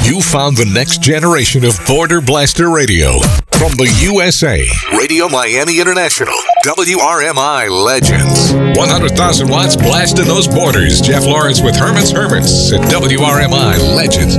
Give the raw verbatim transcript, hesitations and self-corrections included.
You found the next generation of Border Blaster Radio. From the U S A, Radio Miami International, W R M I Legends. one hundred thousand watts blasting those borders. Jeff Lawrence with Herman's Hermits at W R M I Legends.